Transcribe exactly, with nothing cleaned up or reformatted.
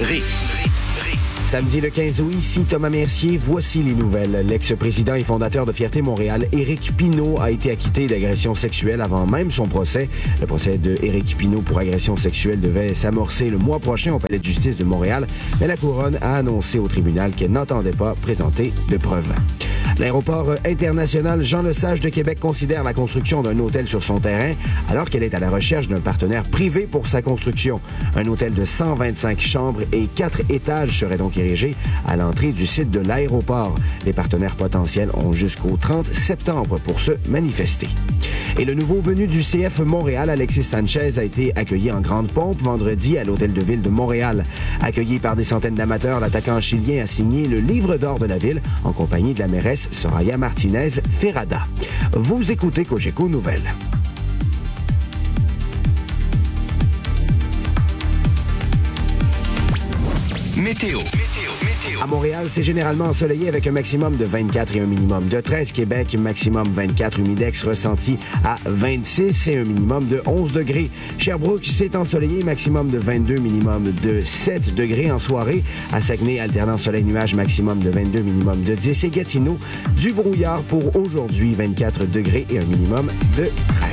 Ré. Samedi le quinze août, ici Thomas Mercier, voici les nouvelles. L'ex-président et fondateur de Fierté Montréal, Éric Pinault, a été acquitté d'agression sexuelle avant même son procès. Le procès de Éric Pinault pour agression sexuelle devait s'amorcer le mois prochain au Palais de justice de Montréal, mais la Couronne a annoncé au tribunal qu'elle n'entendait pas présenter de preuves. L'aéroport international Jean-Lesage de Québec considère la construction d'un hôtel sur son terrain alors qu'elle est à la recherche d'un partenaire privé pour sa construction. Un hôtel de cent vingt-cinq chambres et quatre étages serait donc érigé à l'entrée du site de l'aéroport. Les partenaires potentiels ont jusqu'au trente septembre pour se manifester. Et le nouveau venu du C F Montréal, Alexis Sanchez, a été accueilli en grande pompe vendredi à l'Hôtel de Ville de Montréal. Accueilli par des centaines d'amateurs, l'attaquant chilien a signé le livre d'or de la ville en compagnie de la mairesse Soraya Martinez Ferrada. Vous écoutez Cogeco Nouvelles. Météo. À Montréal, c'est généralement ensoleillé avec un maximum de vingt-quatre et un minimum de treize. Québec, maximum vingt-quatre, humidex ressenti à vingt-six et un minimum de onze degrés. Sherbrooke, c'est ensoleillé, maximum de vingt-deux, minimum de sept degrés en soirée. À Saguenay, alternant soleil-nuage, maximum de vingt-deux, minimum de dix. Et Gatineau, du brouillard pour aujourd'hui, vingt-quatre degrés et un minimum de treize.